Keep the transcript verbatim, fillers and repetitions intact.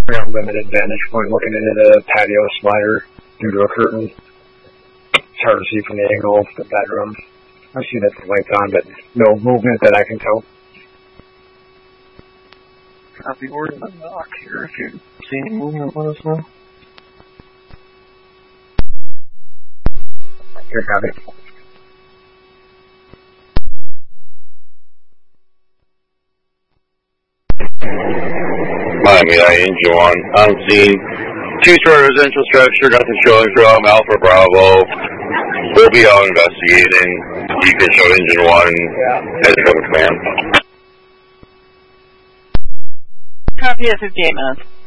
I got limited vantage point looking into the patio slider due to a curtain. It's hard to see from the angle of the bedroom. I see that the lights on, but no movement that I can tell. Copy, word of the knock here. If you see any movement, let us know. Here, copy. Miami, I engine one. I'm seeing two-story residential structure, nothing showing from Alpha Bravo. We'll be out investigating. You can show engine one as a command. Copy at fifty-eight minutes.